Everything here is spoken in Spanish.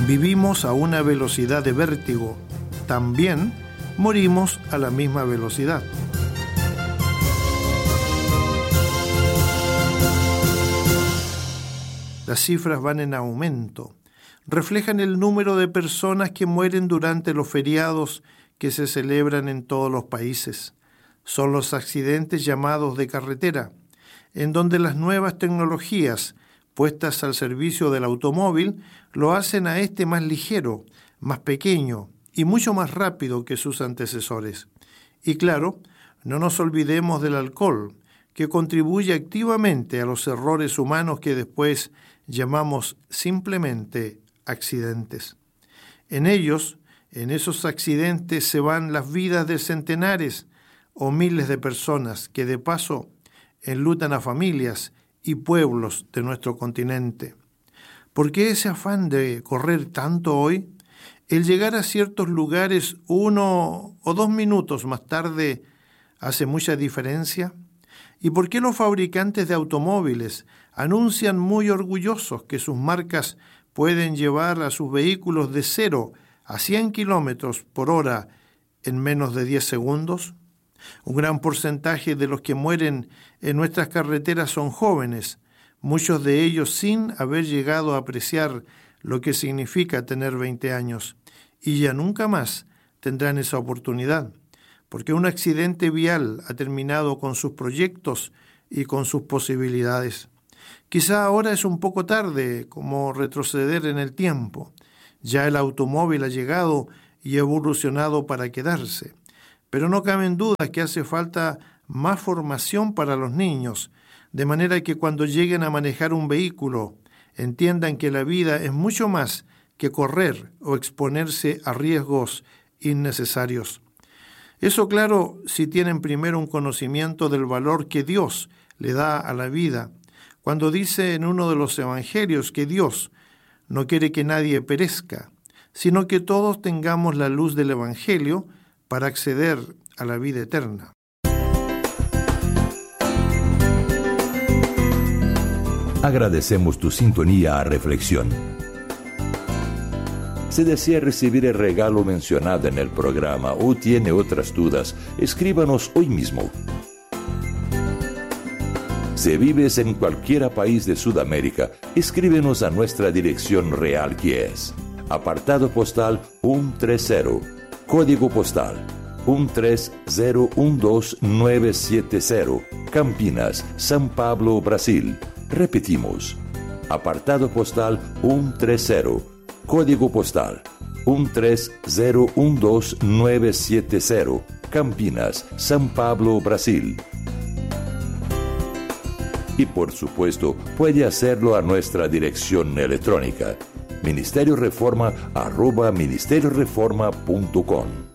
Vivimos a una velocidad de vértigo. También morimos a la misma velocidad. Las cifras van en aumento. Reflejan el número de personas que mueren durante los feriados que se celebran en todos los países. Son los accidentes llamados de carretera, en donde las nuevas tecnologías puestas al servicio del automóvil lo hacen a este más ligero, más pequeño y mucho más rápido que sus antecesores. Y claro, no nos olvidemos del alcohol, que contribuye activamente a los errores humanos que después llamamos simplemente accidentes. En ellos, en esos accidentes se van las vidas de centenares o miles de personas que de paso enlutan a familias y pueblos de nuestro continente. ¿Por qué ese afán de correr tanto hoy? El llegar a ciertos lugares 1 o 2 minutos más tarde hace mucha diferencia. ¿Y por qué los fabricantes de automóviles anuncian muy orgullosos que sus marcas pueden llevar a sus vehículos de 0 a 100 kilómetros por hora en menos de 10 segundos? Un gran porcentaje de los que mueren en nuestras carreteras son jóvenes, muchos de ellos sin haber llegado a apreciar lo que significa tener 20 años, y ya nunca más tendrán esa oportunidad, porque un accidente vial ha terminado con sus proyectos y con sus posibilidades. Quizá ahora es un poco tarde, como retroceder en el tiempo. Ya el automóvil ha llegado y evolucionado para quedarse. Pero no caben dudas que hace falta más formación para los niños, de manera que cuando lleguen a manejar un vehículo, entiendan que la vida es mucho más que correr o exponerse a riesgos innecesarios. Eso claro, si tienen primero un conocimiento del valor que Dios le da a la vida, cuando dice en uno de los evangelios que Dios no quiere que nadie perezca, sino que todos tengamos la luz del evangelio para acceder a la vida eterna. Agradecemos tu sintonía a Reflexión. Si desea recibir el regalo mencionado en el programa o tiene otras dudas, escríbanos hoy mismo. Si vives en cualquier país de Sudamérica, escríbenos a nuestra dirección real que es apartado postal 130, código postal 13012970, Campinas, São Paulo, Brasil. Repetimos, apartado postal 130, código postal 13012970, Campinas, São Paulo, Brasil. Y por supuesto, puede hacerlo a nuestra dirección electrónica ministerioreforma@ministerioreforma.com.